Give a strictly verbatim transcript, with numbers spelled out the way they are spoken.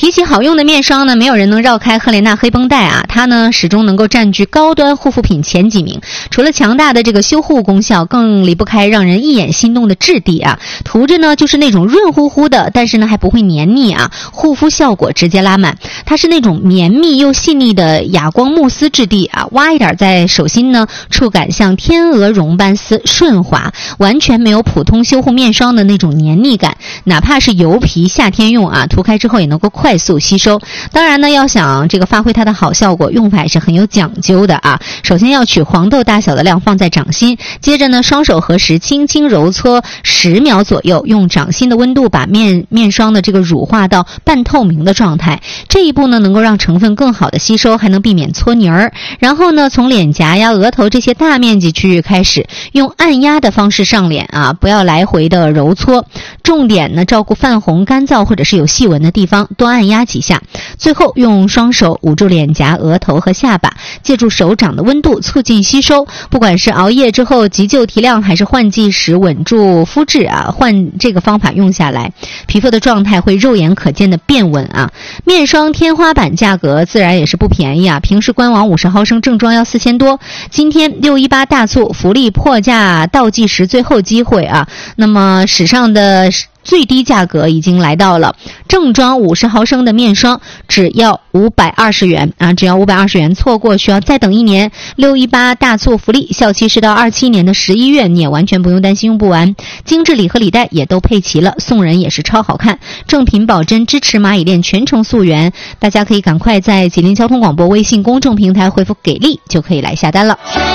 提起好用的面霜呢，没有人能绕开赫莲娜黑绷带啊，它呢始终能够占据高端护肤品前几名。除了强大的这个修护功效，更离不开让人一眼心动的质地啊，涂着呢就是那种润乎乎的，但是呢还不会黏腻啊，护肤效果直接拉满。它是那种绵密又细腻的哑光慕斯质地啊，挖一点在手心呢，触感像天鹅绒般丝顺滑，完全没有普通修护面霜的那种黏腻感。哪怕是油皮夏天用啊，涂开之后也能够快速吸收。当然呢，要想这个发挥它的好效果，用法也是很有讲究的啊。首先要取黄豆大小的量放在掌心，接着呢双手合十，轻轻揉搓十秒左右，用掌心的温度把面面霜的这个乳化到半透明的状态。这一步呢能够让成分更好的吸收，还能避免搓泥儿。然后呢，从脸颊呀、额头这些大面积区域开始，用按压的方式上脸啊，不要来回的揉搓。重点呢，照顾泛红、干燥或者是有细纹的地方，多按压几下。最后用双手捂住脸颊、额头和下巴，借助手掌的温度促进吸收。不管是熬夜之后急救提亮，还是换季时稳住肤质啊，换这个方法用下来，皮肤的状态会肉眼可见的变稳啊。面霜天花板价格自然也是不便宜啊，平时官网五十毫升正装要四千多，今天六一八大促福利破价倒计时最后机会啊，那么史上的最低价格已经来到了，正装五十毫升的面霜只要五百二十元啊，只要五百二十元，错过需要再等一年。六一八大促福利，效期是到二七年的十一月，你也完全不用担心用不完。精致礼盒礼袋也都配齐了，送人也是超好看，正品保真，支持蚂蚁链全程溯源。大家可以赶快在吉林交通广播微信公众平台回复给力，就可以来下单了。